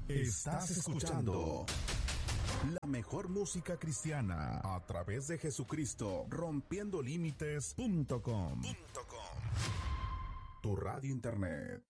Estás escuchando la mejor música cristiana a través de Jesucristo, rompiendolímites.com. Tu radio internet.